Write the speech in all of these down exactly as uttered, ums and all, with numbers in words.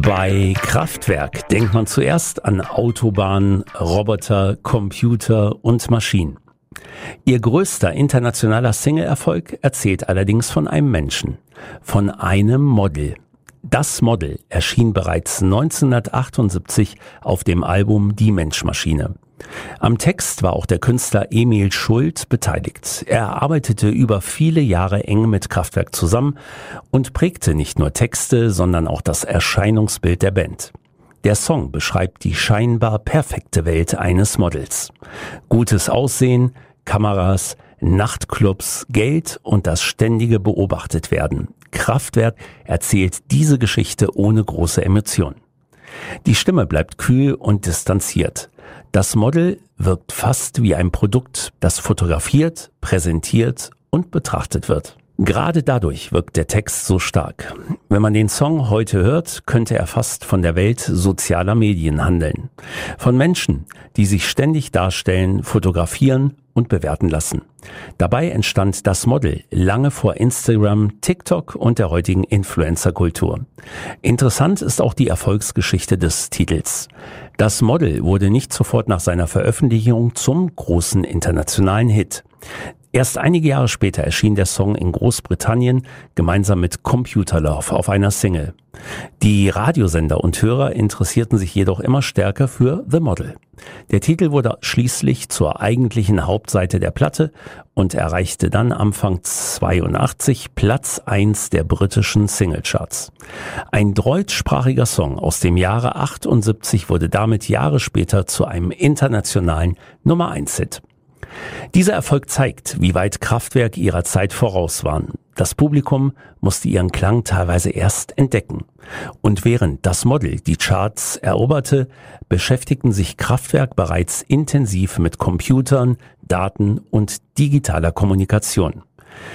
Bei Kraftwerk denkt man zuerst an Autobahnen, Roboter, Computer und Maschinen. Ihr größter internationaler Single-Erfolg erzählt allerdings von einem Menschen, von einem Model. Das Model erschien bereits neunzehnhundertachtundsiebzig auf dem Album Die Mensch-Maschine. Am Text war auch der Künstler Emil Schult beteiligt. Er arbeitete über viele Jahre eng mit Kraftwerk zusammen und prägte nicht nur Texte, sondern auch das Erscheinungsbild der Band. Der Song beschreibt die scheinbar perfekte Welt eines Models. Gutes Aussehen, Kameras, Nachtclubs, Geld und das ständige Beobachtetwerden. Kraftwerk erzählt diese Geschichte ohne große Emotion. Die Stimme bleibt kühl und distanziert. Das Model wirkt fast wie ein Produkt, das fotografiert, präsentiert und betrachtet wird. Gerade dadurch wirkt der Text so stark. Wenn man den Song heute hört, könnte er fast von der Welt sozialer Medien handeln. Von Menschen, die sich ständig darstellen, fotografieren und bewerten lassen. Dabei entstand das Model lange vor Instagram, TikTok und der heutigen Influencer-Kultur. Interessant ist auch die Erfolgsgeschichte des Titels. Das Model wurde nicht sofort nach seiner Veröffentlichung zum großen internationalen Hit. Erst einige Jahre später erschien der Song in Großbritannien gemeinsam mit Computer Love auf einer Single. Die Radiosender und Hörer interessierten sich jedoch immer stärker für The Model. Der Titel wurde schließlich zur eigentlichen Hauptseite der Platte und erreichte dann Anfang zweiundachtzig Platz eins der britischen Singlecharts. Ein deutschsprachiger Song aus dem Jahre achtundsiebzig wurde damit Jahre später zu einem internationalen Nummer eins Hit. Dieser Erfolg zeigt, wie weit Kraftwerk ihrer Zeit voraus waren. Das Publikum musste ihren Klang teilweise erst entdecken. Und während das Model die Charts eroberte, beschäftigten sich Kraftwerk bereits intensiv mit Computern, Daten und digitaler Kommunikation.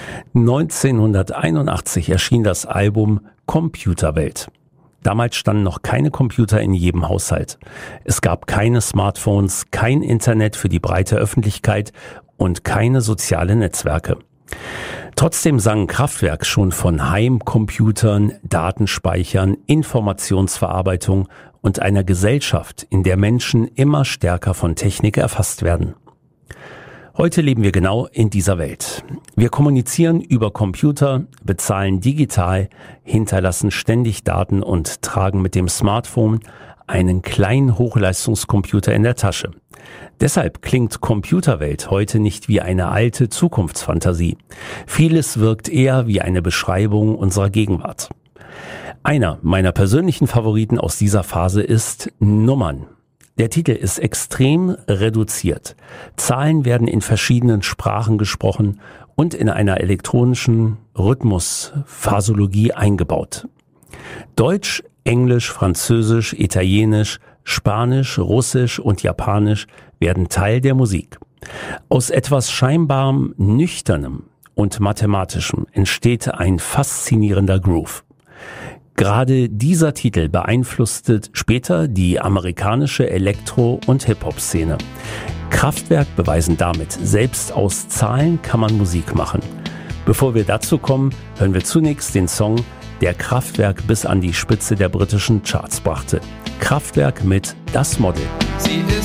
neunzehnhunderteinundachtzig erschien das Album Computerwelt. Damals standen noch keine Computer in jedem Haushalt. Es gab keine Smartphones, kein Internet für die breite Öffentlichkeit und keine soziale Netzwerke. Trotzdem sang Kraftwerk schon von Heimcomputern, Datenspeichern, Informationsverarbeitung und einer Gesellschaft, in der Menschen immer stärker von Technik erfasst werden. Heute leben wir genau in dieser Welt. Wir kommunizieren über Computer, bezahlen digital, hinterlassen ständig Daten und tragen mit dem Smartphone einen kleinen Hochleistungscomputer in der Tasche. Deshalb klingt Computerwelt heute nicht wie eine alte Zukunftsfantasie. Vieles wirkt eher wie eine Beschreibung unserer Gegenwart. Einer meiner persönlichen Favoriten aus dieser Phase ist Nummern. Der Titel ist extrem reduziert. Zahlen werden in verschiedenen Sprachen gesprochen und in einer elektronischen Rhythmusphasologie eingebaut. Deutsch, Englisch, Französisch, Italienisch, Spanisch, Russisch und Japanisch werden Teil der Musik. Aus etwas scheinbarem Nüchternem und Mathematischem entsteht ein faszinierender Groove. Gerade dieser Titel beeinflusste später die amerikanische Elektro- und Hip-Hop-Szene. Kraftwerk beweisen damit, selbst aus Zahlen kann man Musik machen. Bevor wir dazu kommen, hören wir zunächst den Song, der Kraftwerk bis an die Spitze der britischen Charts brachte. Kraftwerk mit Das Model. Sie ist